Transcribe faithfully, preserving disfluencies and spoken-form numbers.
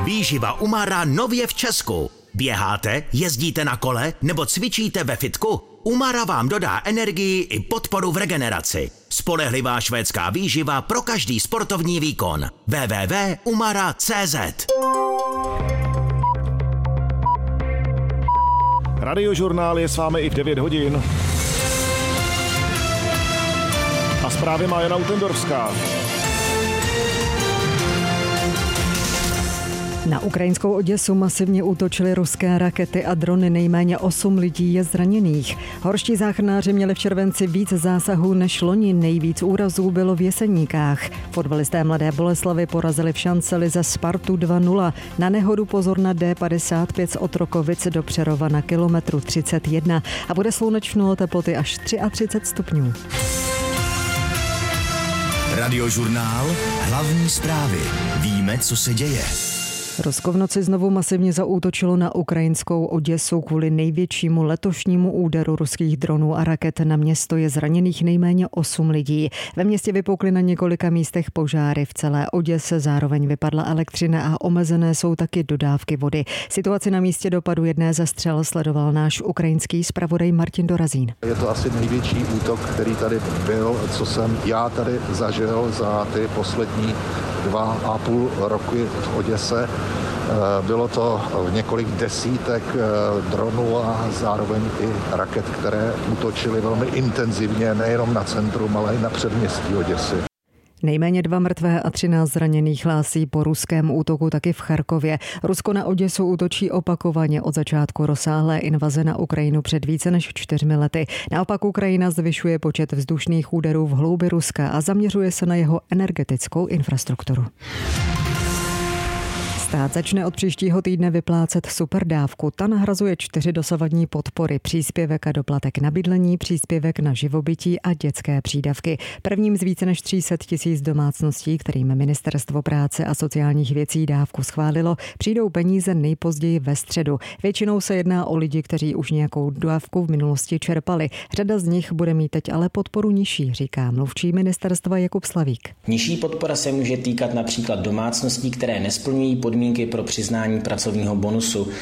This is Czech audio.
Výživa Umara nově v Česku. Běháte, jezdíte na kole nebo cvičíte ve fitku? Umara vám dodá energii i podporu v regeneraci. Spolehlivá švédská výživa pro každý sportovní výkon. w w w tečka umara tečka c z. Radiožurnál je s vámi i v devět hodin. A zprávy má Jana Utendorfská. Na ukrajinskou Oděsu masivně útočily ruské rakety a drony, nejméně osm lidí je zraněných. Horští záchranáři měli v červenci víc zásahů než loni, nejvíc úrazů bylo v Jeseníkách. Fotbalisté Mladé Boleslavi porazili v Šanceli za Spartu dva nula. Na nehodu pozor na D padesát pět z Otrokovic do Přerova na kilometru třicet jedna a bude slunečno, teploty až třicet tři stupňů. Radiožurnál, hlavní zprávy. Víme, co se děje. Rusko v noci znovu masivně zaútočilo na ukrajinskou Oděsu. Kvůli největšímu letošnímu úderu ruských dronů a raket na město je zraněných nejméně osm lidí. Ve městě vypukly na několika místech požáry. V celé Oděse zároveň vypadla elektřina a omezené jsou taky dodávky vody. Situaci na místě dopadu jedné ze střel sledoval náš ukrajinský zpravodaj Martin Dorazín. Je to asi největší útok, který tady byl, co jsem já tady zažil za ty poslední dva a půl roku v Oděse. Bylo to několik desítek dronů a zároveň i raket, které útočily velmi intenzivně nejenom na centrum, ale i na předměstí Oděsy. Nejméně dva mrtvé a třináct zraněných hlásí po ruském útoku taky v Charkově. Rusko na Oděsu útočí opakovaně od začátku rozsáhlé invaze na Ukrajinu před více než čtyřmi lety. Naopak Ukrajina zvyšuje počet vzdušných úderů v hloubi Ruska a zaměřuje se na jeho energetickou infrastrukturu. Stát začne od příštího týdne vyplácet superdávku. Ta nahrazuje čtyři dosavadní podpory: příspěvek a doplatek na bydlení, příspěvek na živobytí a dětské přídavky. Prvním z více než tři sta tisíc domácností, kterým Ministerstvo práce a sociálních věcí dávku schválilo, přijdou peníze nejpozději ve středu. Většinou se jedná o lidi, kteří už nějakou dávku v minulosti čerpali. Řada z nich bude mít teď ale podporu nižší, říká mluvčí ministerstva Jakub Slavík. Nižší podpora se může týkat například domácností, které nesplňují podmínky pro přiznání pracovního bonusu.